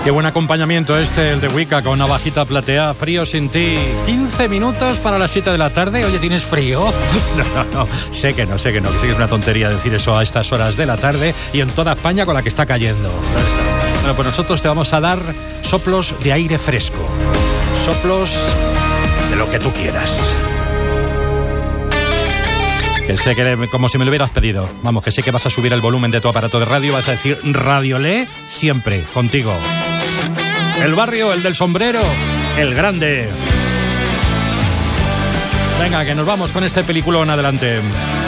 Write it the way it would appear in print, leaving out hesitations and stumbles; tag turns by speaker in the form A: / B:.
A: Qué buen acompañamiento el de Wicca con Navajita Platea, Frío sin ti. 15 minutos para las 7 de la tarde. Oye, ¿tienes frío? No, sé que no, que es una tontería decir eso a estas horas de la tarde y en toda España con la que está cayendo. Bueno, pues nosotros te vamos a dar soplos de aire fresco. Soplos de lo que tú quieras. Que sé que como si me lo hubieras pedido. Vamos, que sé que vas a subir el volumen de tu aparato de radio y vas a decir Radiolé siempre, contigo. El barrio, el del sombrero, el grande. Venga, que nos vamos con este peliculón adelante.